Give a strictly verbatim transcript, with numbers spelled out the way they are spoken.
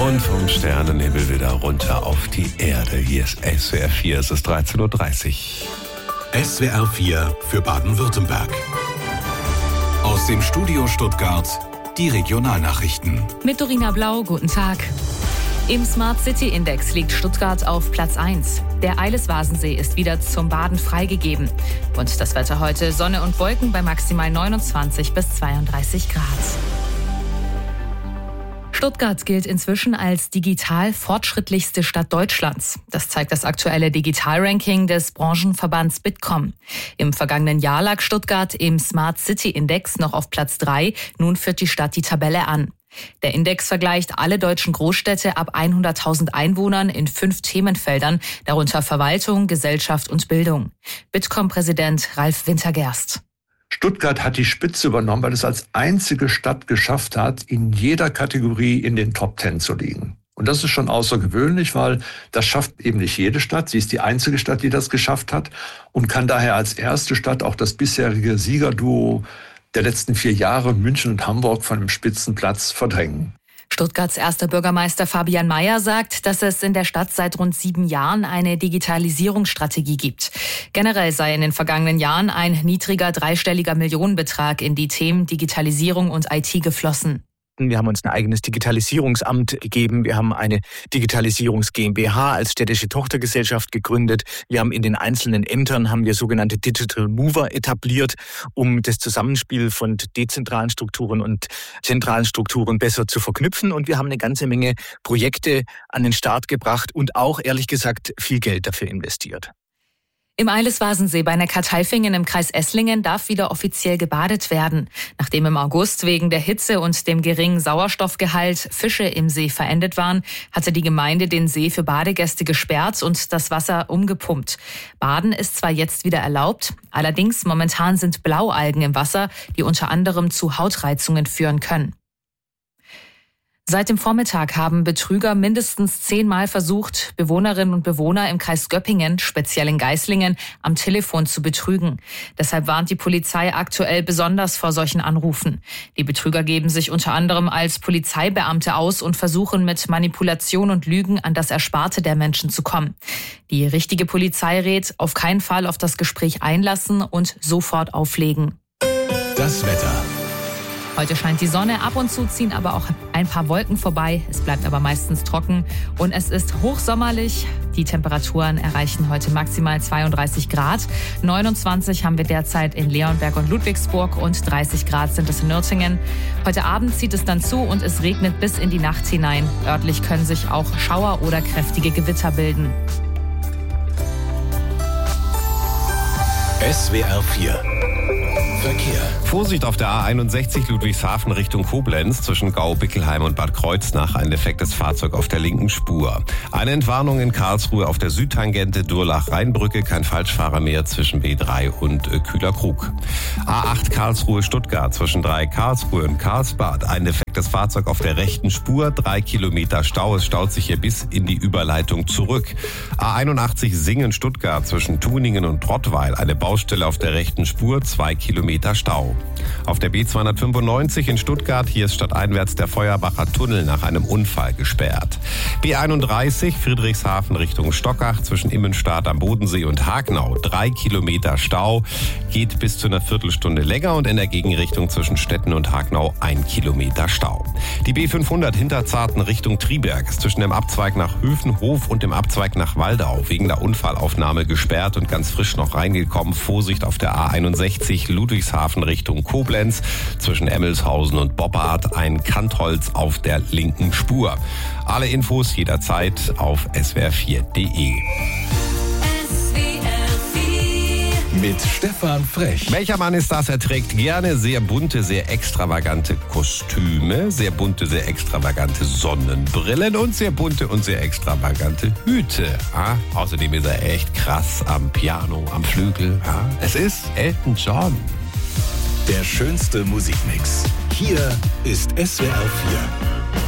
Und vom Sternenhimmel wieder runter auf die Erde. Hier ist S W R vier, es ist dreizehn Uhr dreißig. S W R vier für Baden-Württemberg. Aus dem Studio Stuttgart die Regionalnachrichten. Mit Dorina Blau, guten Tag. Im Smart City Index liegt Stuttgart auf Platz eins. Der Eileswasensee ist wieder zum Baden freigegeben. Und das Wetter heute: Sonne und Wolken bei maximal neunundzwanzig bis zweiunddreißig Grad. Stuttgart gilt inzwischen als digital fortschrittlichste Stadt Deutschlands. Das zeigt das aktuelle Digital-Ranking des Branchenverbands Bitkom. Im vergangenen Jahr lag Stuttgart im Smart City Index noch auf Platz drei. Nun führt die Stadt die Tabelle an. Der Index vergleicht alle deutschen Großstädte ab hunderttausend Einwohnern in fünf Themenfeldern, darunter Verwaltung, Gesellschaft und Bildung. Bitkom-Präsident Ralf Wintergerst. Stuttgart hat die Spitze übernommen, weil es als einzige Stadt geschafft hat, in jeder Kategorie in den Top Ten zu liegen. Und das ist schon außergewöhnlich, weil das schafft eben nicht jede Stadt. Sie ist die einzige Stadt, die das geschafft hat und kann daher als erste Stadt auch das bisherige Siegerduo der letzten vier Jahre, München und Hamburg, von dem Spitzenplatz verdrängen. Stuttgarts erster Bürgermeister Fabian Mayer sagt, dass es in der Stadt seit rund sieben Jahren eine Digitalisierungsstrategie gibt. Generell sei in den vergangenen Jahren ein niedriger dreistelliger Millionenbetrag in die Themen Digitalisierung und I T geflossen. Wir haben uns ein eigenes Digitalisierungsamt gegeben. Wir haben eine Digitalisierungs GmbH als städtische Tochtergesellschaft gegründet. Wir haben in den einzelnen Ämtern haben wir sogenannte Digital Mover etabliert, um das Zusammenspiel von dezentralen Strukturen und zentralen Strukturen besser zu verknüpfen. Und wir haben eine ganze Menge Projekte an den Start gebracht und auch, ehrlich gesagt, viel Geld dafür investiert. Im Eileswasensee bei Neckartaifingen im Kreis Esslingen darf wieder offiziell gebadet werden. Nachdem im August wegen der Hitze und dem geringen Sauerstoffgehalt Fische im See verendet waren, hatte die Gemeinde den See für Badegäste gesperrt und das Wasser umgepumpt. Baden ist zwar jetzt wieder erlaubt, allerdings momentan sind Blaualgen im Wasser, die unter anderem zu Hautreizungen führen können. Seit dem Vormittag haben Betrüger mindestens zehnmal versucht, Bewohnerinnen und Bewohner im Kreis Göppingen, speziell in Geislingen, am Telefon zu betrügen. Deshalb warnt die Polizei aktuell besonders vor solchen Anrufen. Die Betrüger geben sich unter anderem als Polizeibeamte aus und versuchen mit Manipulation und Lügen an das Ersparte der Menschen zu kommen. Die richtige Polizei rät, auf keinen Fall auf das Gespräch einlassen und sofort auflegen. Das Wetter. Heute scheint die Sonne, ab und zu ziehen aber auch ein paar Wolken vorbei. Es bleibt aber meistens trocken und es ist hochsommerlich. Die Temperaturen erreichen heute maximal zweiunddreißig Grad. neunundzwanzig haben wir derzeit in Leonberg und Ludwigsburg und dreißig Grad sind es in Nürtingen. Heute Abend zieht es dann zu und es regnet bis in die Nacht hinein. Örtlich können sich auch Schauer oder kräftige Gewitter bilden. S W R vier Verkehr. Vorsicht auf der A einundsechzig Ludwigshafen Richtung Koblenz zwischen Gau-Bickelheim und Bad Kreuznach. Ein defektes Fahrzeug auf der linken Spur. Eine Entwarnung in Karlsruhe auf der Südtangente Durlach-Rheinbrücke. Kein Falschfahrer mehr zwischen B drei und Kühler-Krug. A acht Karlsruhe-Stuttgart zwischen drei Karlsruhe und Karlsbad. Ein defektes Fahrzeug auf der rechten Spur. Drei Kilometer Stau. Es staut sich hier bis in die Überleitung zurück. A einundachtzig Singen-Stuttgart zwischen Tuningen und Rottweil. Eine Baustelle auf der rechten Spur. Zwei Kilometer Stau. Auf der B zweihundertfünfundneunzig in Stuttgart, hier ist stadteinwärts der Feuerbacher Tunnel nach einem Unfall gesperrt. B einunddreißig Friedrichshafen Richtung Stockach zwischen Immenstadt am Bodensee und Hagnau. Drei Kilometer Stau, geht bis zu einer Viertelstunde länger und in der Gegenrichtung zwischen Stetten und Hagnau ein Kilometer Stau. Die B fünfhundert Hinterzarten Richtung Triberg ist zwischen dem Abzweig nach Höfenhof und dem Abzweig nach Waldau wegen der Unfallaufnahme gesperrt und ganz frisch noch reingekommen. Vorsicht auf der A einundsechzig Ludwigshafen Richtung Koblenz zwischen Emmelshausen und Boppard, ein Kantholz auf der linken Spur. Alle Infos jederzeit auf S W R vier Punkt de. Mit Stefan Frech. Welcher Mann ist das? Er trägt gerne sehr bunte, sehr extravagante Kostüme, sehr bunte, sehr extravagante Sonnenbrillen und sehr bunte und sehr extravagante Hüte. Ja? Außerdem ist er echt krass am Piano, am Flügel. Ja? Es ist Elton John. Der schönste Musikmix. Hier ist S W R vier.